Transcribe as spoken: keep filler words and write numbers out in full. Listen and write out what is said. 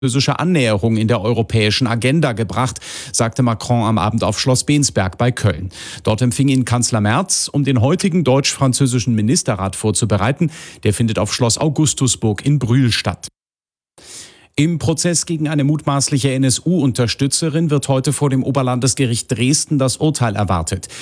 französische Annäherung in der europäischen Agenda gebracht, sagte Macron am Abend auf Schloss Bensberg bei Köln. Dort empfing ihn Kanzler Merz, um den heutigen deutsch-französischen Ministerrat vorzubereiten. Der findet auf Schloss Augustusburg in Brühl statt. Im Prozess gegen eine mutmaßliche N S U-Unterstützerin wird heute vor dem Oberlandesgericht Dresden das Urteil erwartet.